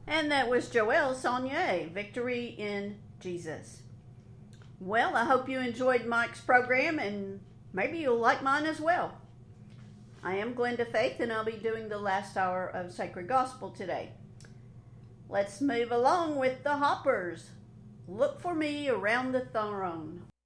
And that was Joelle Saunier, Victory in Jesus. Well, I hope you enjoyed Mike's program, and maybe you'll like mine as well. I am Glenda Faith, and I'll be doing the last hour of Sacred Gospel today. Let's move along with the Hoppers. Look for me around the throne.